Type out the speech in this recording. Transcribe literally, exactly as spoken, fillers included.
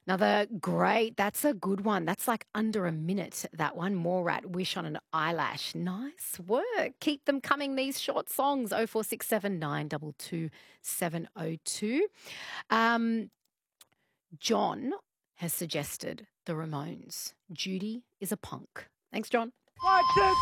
Another great, that's a good one. That's like under a minute, that one. More at Wish on an Eyelash. Nice work. Keep them coming, these short songs. Oh four six seven nine two two seven oh two. Um, John has suggested the Ramones. Judy is a punk. Thanks, John. One, two,